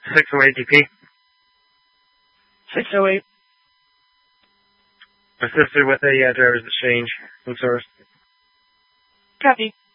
608 DP. 608. Assisted with a driver's exchange from source. Copy.